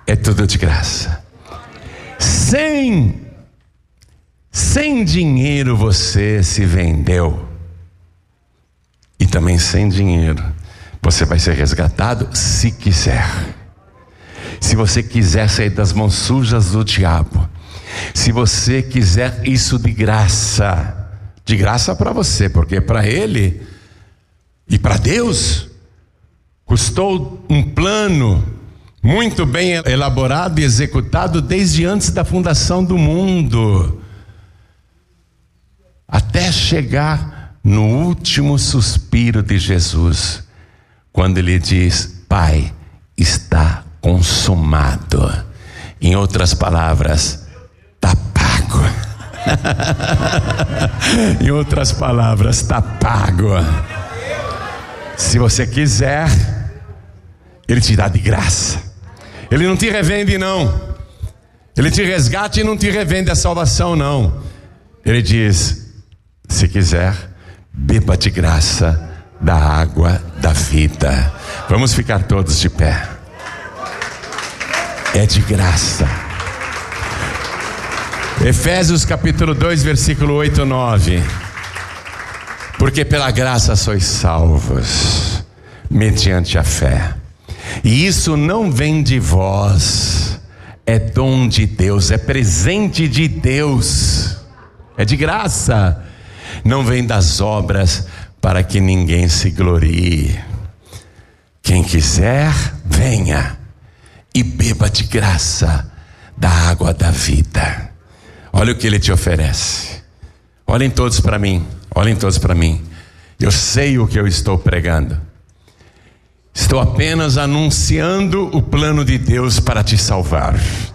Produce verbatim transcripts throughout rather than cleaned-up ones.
é tudo de graça. Sem, sem dinheiro você se vendeu. E também sem dinheiro você vai ser resgatado se quiser. Se você quiser sair das mãos sujas do diabo, se você quiser isso de graça, de graça para você, porque para ele e para Deus custou um plano muito bem elaborado e executado desde antes da fundação do mundo, até chegar no último suspiro de Jesus, quando ele diz: Pai, está consumado. Em outras palavras, está pago. Em outras palavras, está pago. Se você quiser, ele te dá de graça. Ele não te revende, não. Ele te resgata e não te revende a salvação, não. Ele diz: se quiser, beba de graça da água da vida. Vamos ficar todos de pé. É de graça. Efésios capítulo dois, versículo oito e nove. Porque pela graça sois salvos, mediante a fé. E isso não vem de vós, é dom de Deus, é presente de Deus, é de graça. Não vem das obras, para que ninguém se glorie. Quem quiser, venha e beba de graça da água da vida. Olha o que ele te oferece. Olhem todos para mim, olhem todos para mim. Eu sei o que eu estou pregando. Estou apenas anunciando o plano de Deus para te salvar.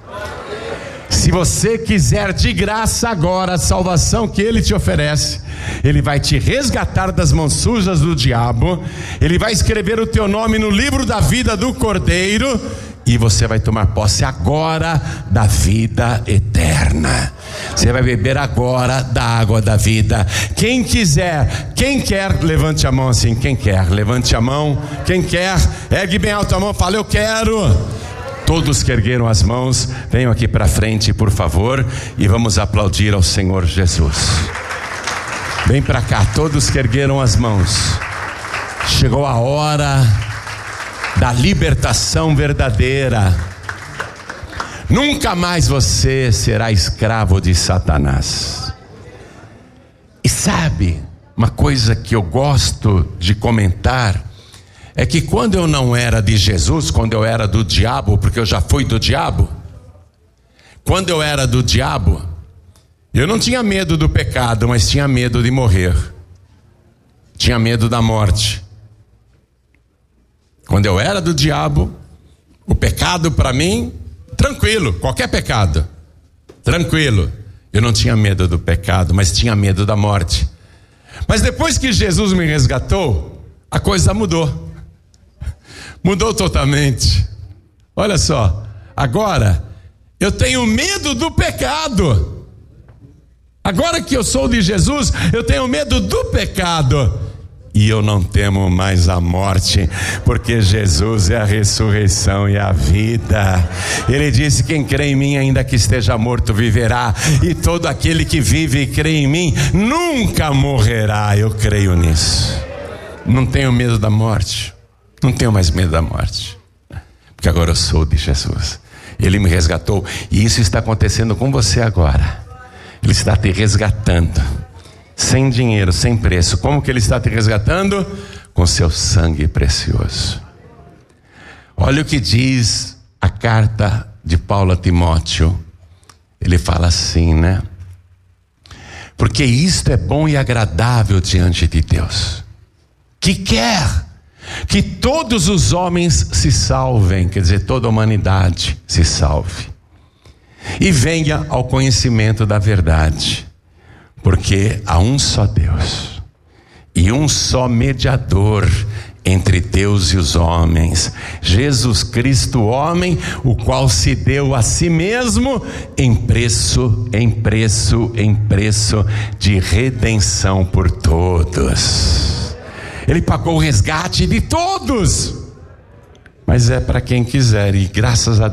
Se você quiser de graça agora a salvação que ele te oferece, ele vai te resgatar das mãos sujas do diabo, ele vai escrever o teu nome no livro da vida do Cordeiro, e você vai tomar posse agora da vida eterna. Você vai beber agora da água da vida. Quem quiser, quem quer, levante a mão assim. Quem quer, levante a mão. Quem quer, ergue bem alto a mão, fala: eu quero. Todos que ergueram as mãos, venham aqui para frente, por favor, e vamos aplaudir ao Senhor Jesus. Vem para cá, todos que ergueram as mãos. Chegou a hora da libertação verdadeira. Nunca mais você será escravo de Satanás. E sabe, uma coisa que eu gosto de comentar é que quando eu não era de Jesus, quando eu era do diabo, porque eu já fui do diabo, quando eu era do diabo, eu não tinha medo do pecado, mas tinha medo de morrer, tinha medo da morte. Quando eu era do diabo, o pecado para mim, tranquilo, qualquer pecado, tranquilo, eu não tinha medo do pecado, mas tinha medo da morte. Mas depois que Jesus me resgatou, a coisa mudou. Mudou totalmente. Olha só, agora eu tenho medo do pecado. Agora que eu sou de Jesus, eu tenho medo do pecado. E eu não temo mais a morte, porque Jesus é a ressurreição e a vida. Ele disse: quem crê em mim, ainda que esteja morto, viverá. E todo aquele que vive e crê em mim nunca morrerá. Eu creio nisso. Não tenho medo da morte. Não tenho mais medo da morte, porque agora eu sou de Jesus. Ele me resgatou, e isso está acontecendo com você agora. Ele está te resgatando, sem dinheiro, sem preço. Como que ele está te resgatando? Com seu sangue precioso. Olha o que diz a carta de Paulo a Timóteo. Ele fala assim, né? Porque isto é bom e agradável diante de Deus, que quer que todos os homens se salvem, quer dizer, toda a humanidade se salve, e venha ao conhecimento da verdade. Porque há um só Deus e um só mediador entre Deus e os homens, Jesus Cristo, homem, o qual se deu a si mesmo em preço, em preço, em preço de redenção por todos. Ele pagou o resgate de todos, mas é para quem quiser, e graças a